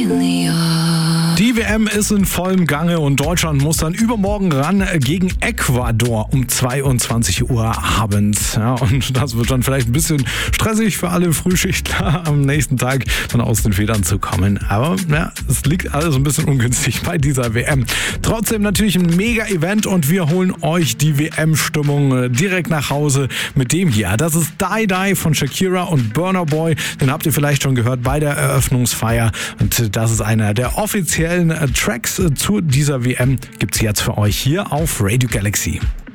Die WM ist in vollem Gange und Deutschland muss dann übermorgen ran gegen Ecuador um 22 Uhr abends. Ja, und das wird dann vielleicht ein bisschen stressig für alle Frühschichtler am nächsten Tag dann aus den Federn zu kommen. Aber ja, es liegt alles ein bisschen ungünstig bei dieser WM. Trotzdem natürlich ein Mega-Event und wir holen euch die WM-Stimmung direkt nach Hause mit dem hier. Das ist Die Die von Shakira und Burna Boy. Den habt ihr vielleicht schon gehört bei der Eröffnungsfeier. Und das ist einer der offiziellen Tracks zu dieser WM. Gibt's jetzt für euch hier auf Radio Galaxy.